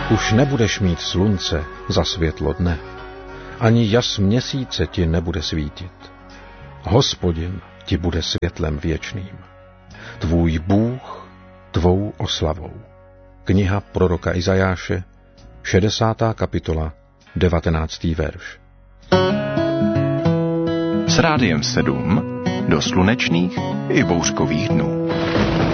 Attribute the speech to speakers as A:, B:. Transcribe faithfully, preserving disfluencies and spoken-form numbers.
A: Už nebudeš mít slunce za světlo dne, ani jas měsíce ti nebude svítit. Hospodin ti bude světlem věčným. Tvůj Bůh tvou oslavou. Kniha proroka Izajáše, šedesátá kapitola, devatenáctý verš.
B: S Rádiem sedm do slunečných i bouřkových dnů.